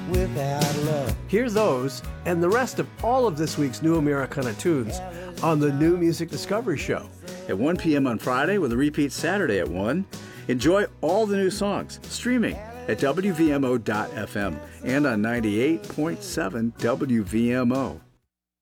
without love. Hear those and the rest of all of this week's New Americana tunes on the New Music Discovery Show. At 1 p.m. on Friday with a repeat Saturday at 1. Enjoy all the new songs streaming at WVMO.FM and on 98.7 WVMO.